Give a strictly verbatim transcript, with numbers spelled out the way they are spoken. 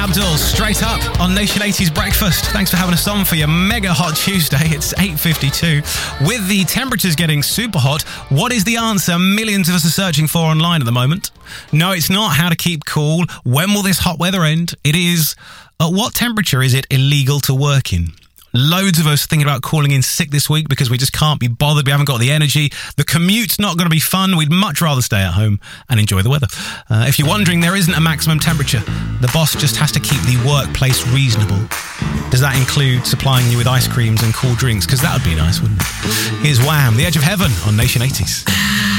Abdul, straight up on Nation eighties Breakfast. Thanks for having us on for your mega hot Tuesday. It's eight fifty-two. With the temperatures getting super hot, what is the answer millions of us are searching for online at the moment? No, it's not how to keep cool. When will this hot weather end? It is, at what temperature is it illegal to work in? Loads of us thinking about calling in sick this week because we just can't be bothered. We haven't got the energy. The commute's not going to be fun. We'd much rather stay at home and enjoy the weather. Uh, if you're wondering, there isn't a maximum temperature. The boss just has to keep the workplace reasonable. Does that include supplying you with ice creams and cool drinks? Because that would be nice, wouldn't it? Here's Wham! The Edge of Heaven on Nation eighties.